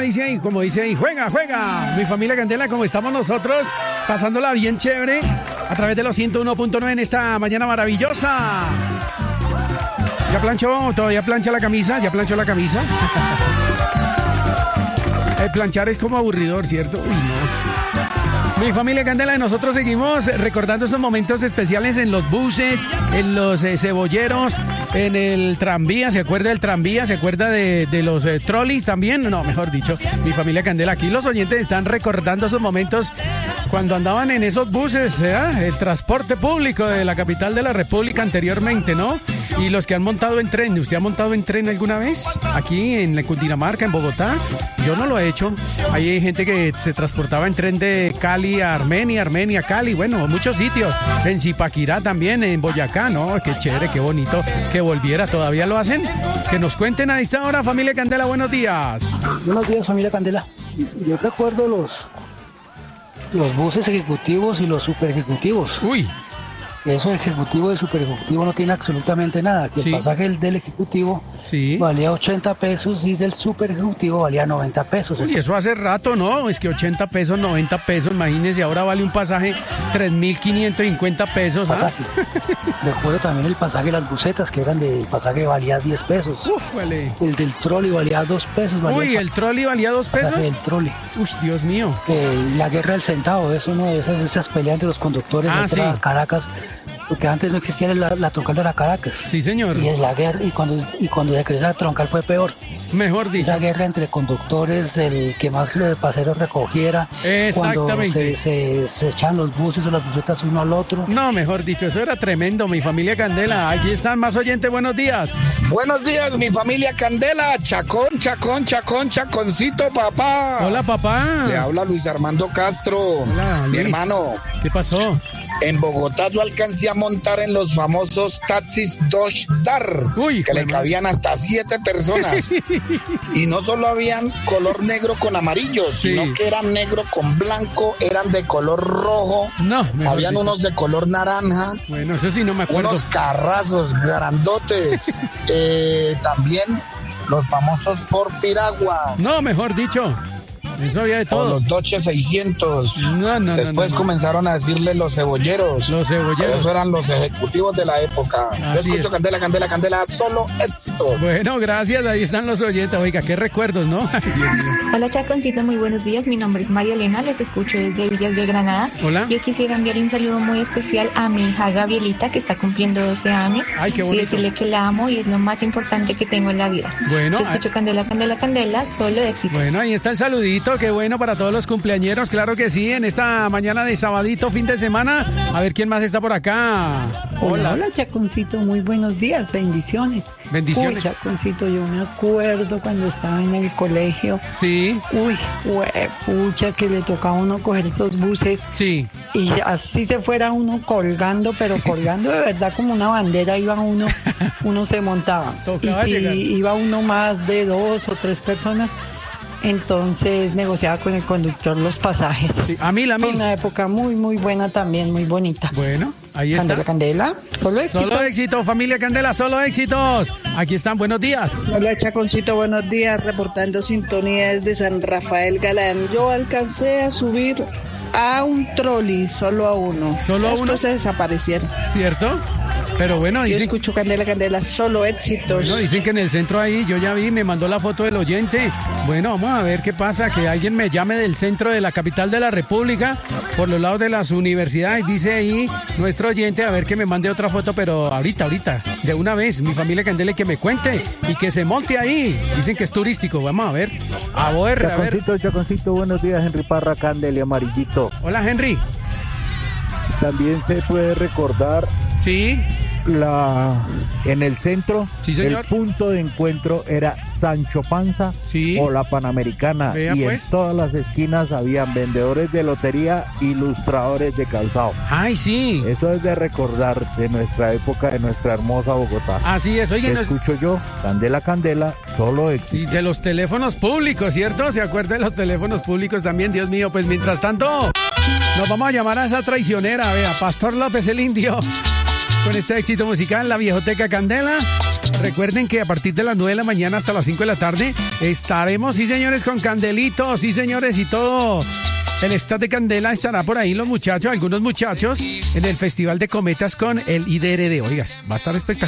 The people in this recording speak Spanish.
dice ahí, como dice ahí, juega, juega. Mi familia Candela, como estamos nosotros, pasándola bien chévere a través de los 101.9 en esta mañana maravillosa. ¿Ya planchó? ¿Todavía plancha la camisa? ¿Ya planchó la camisa? El planchar es como aburridor, ¿cierto? Uy, no. Mi familia Candela, nosotros seguimos recordando esos momentos especiales en los buses, en los cebolleros, en el tranvía. ¿Se acuerda del tranvía? ¿Se acuerda de los trolleys también? No, mejor dicho, mi familia Candela, aquí los oyentes están recordando esos momentos cuando andaban en esos buses, el transporte público de la capital de la República anteriormente, ¿no? Y los que han montado en tren. ¿Usted ha montado en tren alguna vez? Aquí en Cundinamarca, en Bogotá. Yo no lo he hecho. Ahí hay gente que se transportaba en tren de Cali a Armenia, Armenia, Cali, bueno, muchos sitios. En Zipaquirá también, en Boyacá, ¿no? Qué chévere, qué bonito que volviera. ¿Todavía lo hacen? Que nos cuenten a esta hora, familia Candela, buenos días. Buenos días, familia Candela. Yo recuerdo los buses ejecutivos y los super ejecutivos. Uy. Eso ejecutivo y super ejecutivo no tiene absolutamente nada. Que sí. El pasaje del ejecutivo sí. valía 80 pesos y del super ejecutivo valía 90 pesos. Uy, eso hace rato, ¿no? Es que 80 pesos, 90 pesos, imagínense, ahora vale un pasaje 3.550 pesos. Pasaje. Recuerdo también el pasaje de las busetas, que eran de pasaje valía 10 pesos. Uf, vale. El del trolley valía 2 pesos. Uy, ¿el trolley valía 2 pesos? Pasaje del trolley. Uy, Dios mío. La guerra del centavo, eso no, esas peleas entre los conductores de sí. Caracas. Porque antes no existía la troncal de la Caracas. Sí, señor. Y es la guerra, y cuando se creó esa troncal fue peor. Mejor dicho. Esa guerra entre conductores, el que más de pasajeros recogiera. Exactamente. Cuando se echaban los buses o las busetas uno al otro. No, mejor dicho, eso era tremendo, mi familia Candela. Aquí están más oyentes, buenos días. Buenos días, mi familia Candela. Chacón, chaconcito, papá. Hola, papá. Le habla Luis Armando Castro. Hola, Luis. Mi hermano. ¿Qué pasó? En Bogotá yo alcancé a montar en los famosos taxis Dodge Dart, que le cabían hasta 7 personas. Y no solo habían color negro con amarillo, sino que eran negro con blanco, eran de color rojo. No, habían unos de color naranja. Bueno, eso sí no me acuerdo. Unos carrazos grandotes. También los famosos Ford Piragua. No, mejor dicho. Eso había de todo. O los Dodge 600. No. Después comenzaron a decirle los cebolleros. Los cebolleros. Pero eso eran los ejecutivos de la época. Yo escucho Candela, solo éxito. Bueno, gracias. Ahí están los oyentes. Oiga, qué recuerdos, ¿no? Hola, Chaconcito. Muy buenos días. Mi nombre es María Elena. Los escucho desde Villas de Granada. Hola. Yo quisiera enviar un saludo muy especial a mi hija Gabrielita, que está cumpliendo 12 años. Ay, qué bonito. Y decirle que la amo y es lo más importante que tengo en la vida. Bueno. Yo escucho Candela, solo éxito. Bueno, ahí está el saludito. Qué bueno para todos los cumpleañeros, claro que sí, en esta mañana de sabadito, fin de semana. A ver quién más está por acá. Hola, Chaconcito, muy buenos días, bendiciones. Bendiciones. Uy, Chaconcito, yo me acuerdo cuando estaba en el colegio. Sí. Uy, pucha, que le tocaba a uno coger esos buses. Sí. Y así se fuera uno colgando, pero colgando de verdad como una bandera iba uno se montaba. Tocaba y si llegar. iba uno más de 2 o 3 personas, entonces negociaba con el conductor los pasajes. Sí, a mil. Fue una época muy, muy buena también, muy bonita. Bueno, ahí está. Candela, solo éxitos. Solo éxito, familia Candela, solo éxitos. Aquí están, buenos días. Hola, Chaconcito, buenos días, reportando sintonía desde San Rafael Galán. Yo alcancé a subir a un trolley, solo a uno. ¿Solo a uno? Después se desaparecieron. ¿Cierto? Pero bueno, Yo dicen... escucho Candela, solo éxitos. Bueno, dicen que en el centro ahí, yo ya vi, me mandó la foto del oyente. Bueno, vamos a ver qué pasa, que alguien me llame del centro de la capital de la República, por los lados de las universidades, dice ahí nuestro oyente, a ver que me mande otra foto, pero ahorita, de una vez, mi familia Candela, que me cuente y que se monte ahí. Dicen que es turístico, vamos a ver. A ver. Chaconcito, buenos días, Henry Parra, Candela y Amarillito. Hola, Henry. También se puede recordar... Sí. En el centro, sí, señor. El punto de encuentro era Sancho Panza, sí, o la Panamericana. Vea, y pues, en todas las esquinas habían vendedores de lotería, ilustradores de calzado. Ay, sí. Eso es de recordar de nuestra época, de nuestra hermosa Bogotá. Así es, oye. Escucho yo, Candela, solo éxito. Y de los teléfonos públicos, ¿cierto? ¿Se acuerda de los teléfonos públicos también? Dios mío, pues mientras tanto, nos vamos a llamar a esa traicionera, vea, Pastor López el Indio. Con este éxito musical, la Viejoteca Candela. Recuerden que a partir de las 9 de la mañana hasta las 5 de la tarde estaremos, sí señores, con Candelito, sí señores, y todo el staff de Candela estará por ahí, los muchachos, algunos muchachos, en el Festival de Cometas con el IDRD. Oigas, va a estar espectacular.